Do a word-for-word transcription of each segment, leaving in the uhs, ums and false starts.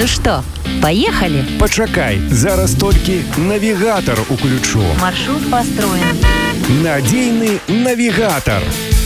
Ну что, поехали? Пачакай, зараз толькі навігатор уключу. Маршрут построен. Надійний навігатор.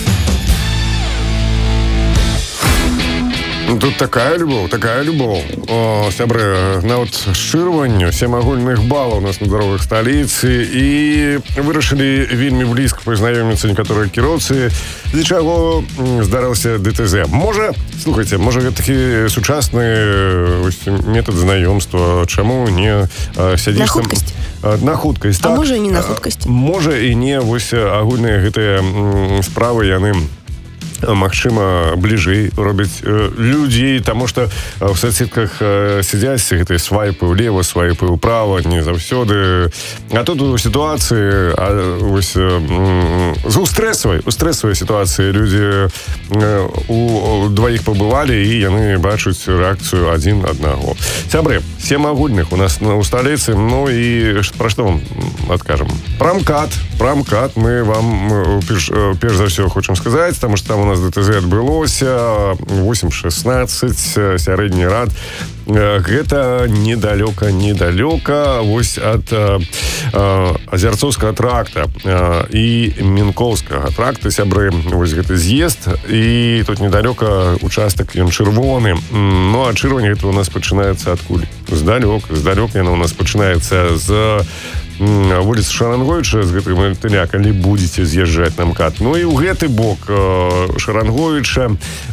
Тут такая любовь, такая любовь. О, сябры, нават шчырванню сем агульных балаў у нас на дарогах сталіцы і вырашылі вельмі блізка пазнаёміцца некаторыя кіроўцы, для чаго здарылася ДТЗ. Можа, слухайце, можа гэта такі сучасны метад знаёмства, чаму не сядзіш на хуткасць. Там, на хуткасць, а так? Можа і не на хуткасць. Можа і не, вось агульныя гэтыя справы яны магчыма, бліжэй робяць э, людзей, таму што ў соцсетках э, сядзяць гэтыя свайпы ўлева, свайпы ўправа, не заўсёды. А тут у сітуацыі, а, вось, э, з у стрэсавай, у стрэсавай сітуацыі людзі э, у, у дваіх пабывалі, і яны бачаць рэакцыю адзін аднаго. Сябры, сем агульных у нас на, у сталіцы, ну і пра што вам адкажам? Прамкат, прамкат мы вам перш, перш за ўсё хочам сказаць, таму што там у нас ДТЗ адбылося восемь шестнадцать, сярэдні рад. Гэта недалёка, недалёка вось ад э, Азярцоўскага тракта э, і Мінкоўскага тракта, сябры, вось гэты з'езд, і тут недалёка участак, ён чырвоны. Ну, а чырвань гэта у нас пачынаецца адкуль? Здалёк, здалёк яна у нас пачынаецца з вуліцы Шарангойча, з гэтага матыля, калі будзеце з'язджаць на МКАД. Ну і ў гэты бок э, Шарангойча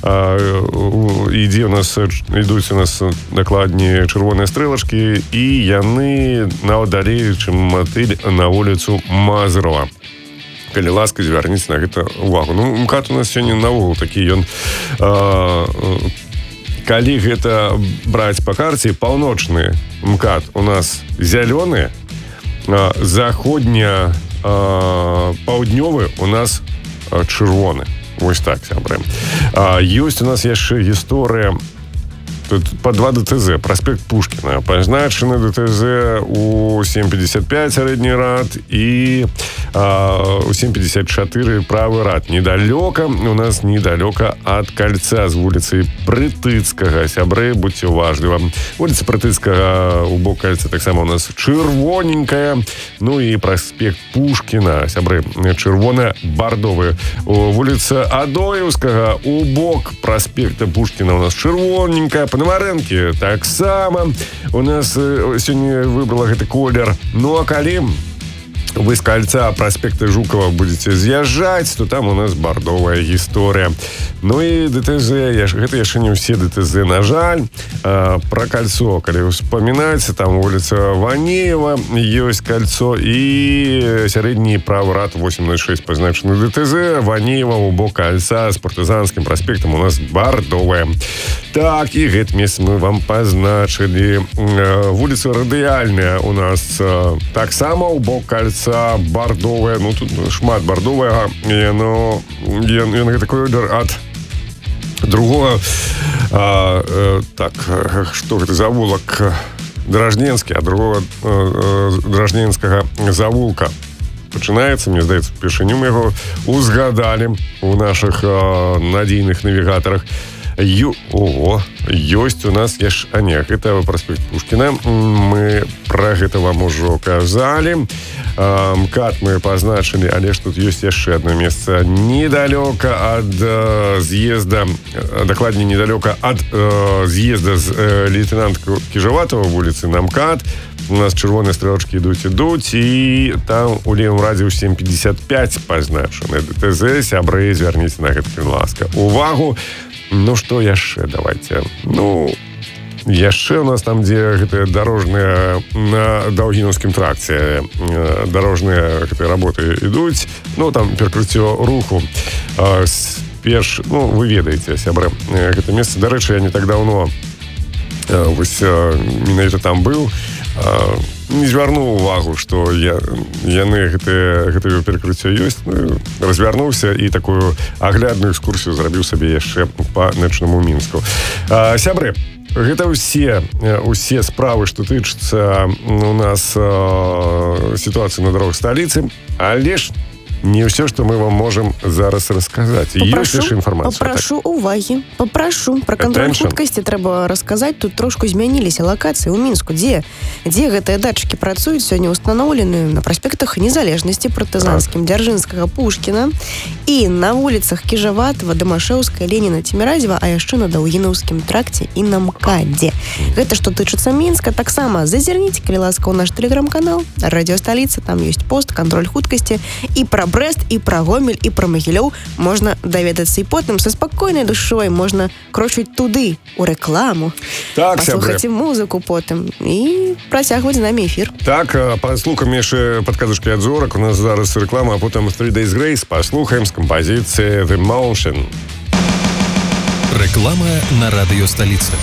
э, ідзе у нас, ідуць у нас дакладней чырвоныя стрэлачкі, і яны нават далей, чым матыль, на вуліцу Мазырова. Калі ласка, звярніце на гэта увагу. Ну, МКАД у нас сёння наогул такі, ён э, калі гэта браць па карце, паўночны МКАД у нас зялёны, заходня паўднёвы у нас чырвоны. Вось так, сябры. Ёсць у нас яшчэ гісторыя. Тут по два ДТЗ. Праспект Пушкіна. Пазначаны ДТЗ у сем пятьдесят пять сярэдні рад і а, у сем пятьдесят чатыры правы рад. Недалёка, у нас недалёка ад кальца з вуліцы Прытыцкага. Сябры, будьце уважлівы. Вуліца Прытыцкага у бок кальца таксама у нас чырвоненькая. Ну і праспект Пушкіна, сябры, чырвона-бардовы. Вуліца Адоеўскага у бок праспекта Пушкіна у нас чырвоненькая. Панамарэнкі таксама у нас сёння выбрала гэты колер. Ну а калі вы з кальца праспекта Жукова будете з'язджаць, то там у нас бардовая гісторыя. Ну і ДТЗ, гэта яшчэ не ўсе ДТЗ, на жаль. А, пра кальцо, калі успамінаць, там вуліца Ванеева ёсць кальцо, і сярэдні правы рад восемь ноль шесть пазначаны ДТЗ, Ванеева у бок кальца з партызанскім праспектам у нас бардовая. Так, і гэты месяц мы вам пазначылі. Вуліца Радыяльная у нас таксама у бок кальца бардовая, ну тут шмат бардовая, яно, яно гэта колер ад другого, а, э, так, што гэта завулак Дражненскі, ад другого э, Дражненскага завулка пачынаецца, мне здаецца, упершыню мы яго узгадалі у нашых э, надзейных навігаторах. Ю... Ого, ёсць у нас яшчэ... А не, гэта праспект Пушкіна. Мы пра гэта вам ужо казалі. МКАД мы пазначылі, але ж тут ёсць яшчэ одно месца недалёка ад э, з'езда, дакладней, недалёка ад э, з'езда з э, лейтенанта Кіжаватова вуліцы на МКАД. У нас чырвоныя стрэлачкі ідуць, ідуць, і там у левым радзе ў сем пятьдесят пять пазначаны ДТЗ. Сябры, звярніце на гэта, ласка, увагу. Ну, што яшчэ, давайте. Ну, яшчэ у нас там, дзе гэтыя дарожныя на Даўгінаўскім тракце дарожныя гэтыя работы ідуць, ну, там перакрыццё руху. Перш, ну, вы ведаеце, сябры, гэта месца, дарэчы, я не так даўно вось менавіта там быў, не звярнуў увагу, што я, яны гэтае, гэтае перакрыццё ёсць. Ну, развярнуўся і такую аглядную экскурсію зрабіў сабе яшчэ па начнаму Мінску. А, сябры, гэта ўсе, ўсе справы, што тычацца у нас а, сітуацыі на дарогах сталіцы, але ж не все, что мы вам можем зараз расказать. Попрошу, Есть информация. попрошу уваги. Попрошу. Про контроль Attention. хуткасці трэба расказаць. Тут трошку змяніліся лакацыі ў Мінску. Дзе? Дзе гэтыя датчыкі працуюць? Сёння устаноўлены на праспектах Незалежнасці, Партызанскім, Дзяржынскага, Пушкіна і на вуліцах Кіжаватова, Дамашэўская, Леніна, Ціміразева, а яшчэ на Даўгінаўскім тракце і на МКАДзе. Гэта што тычыцца Мінска. Таксама зазірніце, калі ласка, ў наш тэлеграм-канал Радіо Сталіца. Там ёсць пост, кантроль хуткасці. І пра Брэст, і пра Гомель, і пра Магілёў можна даведацца. І потым са спакойнай душой можна крочыць туды, у рэкламу. Так, паслухаць музыку потым і працягваць з намі эфір. Так, паслухаем яшчэ падказачкі ад зорак. У нас зараз рэклама, а потым Three Days Grace. Паслухаем з кампазіцыі The Motion. Реклама на радио «Столица».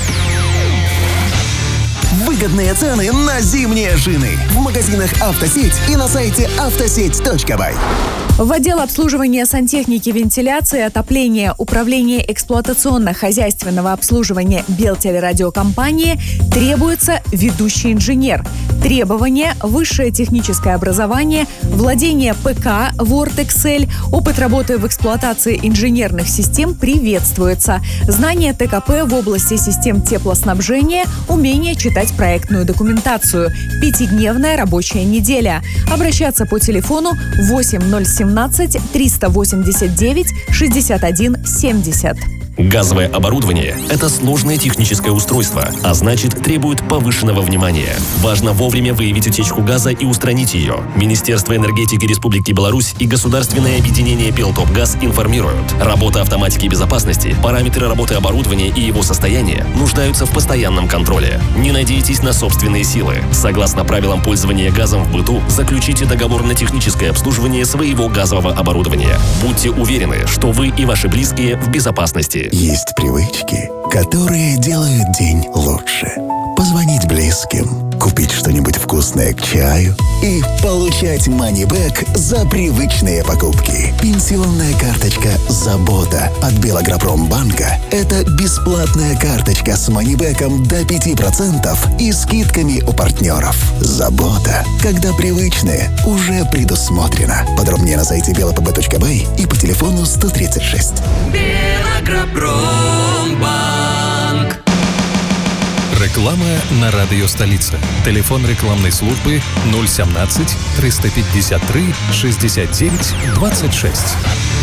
Выгодные цены на зимние шины в магазинах «Автосеть» и на сайте автосеть точка бай. В отдел обслуживания сантехники, вентиляции, отопления, управления эксплуатационно-хозяйственного обслуживания Белтелерадиокомпании требуется ведущий инженер. Требования: высшее техническое образование, владение ПК, Word, Excel, опыт работы в эксплуатации инженерных систем приветствуется. Знание ТКП в области систем теплоснабжения, умение читать проектную документацию. Пятидневная рабочая неделя. Обращаться по телефону восемь ноль семнадцать триста восемьдесят девять шестьдесят один семьдесят. Газовое оборудование – это сложное техническое устройство, а значит, требует повышенного внимания. Важно вовремя выявить утечку газа и устранить ее. Министерство энергетики Республики Беларусь и государственное объединение «Белтопгаз» информируют. Работа автоматики безопасности, параметры работы оборудования и его состояние нуждаются в постоянном контроле. Не надейтесь на собственные силы. Согласно правилам пользования газом в быту, заключите договор на техническое обслуживание своего газового оборудования. Будьте уверены, что вы и ваши близкие в безопасности. Есть привычки, которые делают день лучше. Позвонить близким, купить что-нибудь вкусное к чаю и получать манибэк за привычные покупки. Пенсионная карточка «Забота» от Белагропромбанка – это бесплатная карточка с манибэком до пяти процентов и скидками у партнеров. «Забота», когда привычное уже предусмотрено. Подробнее на сайте белпб точка бай и по телефону сто тридцать шесть. Белагропромбанк. Реклама на радио «Столица». Телефон рекламной службы ноль семнадцать триста пятьдесят три шестьдесят девять двадцать шесть.